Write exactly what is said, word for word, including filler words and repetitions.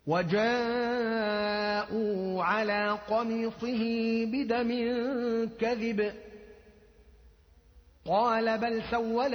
وجاءوا على قميصه بدم كذب قال بل سولت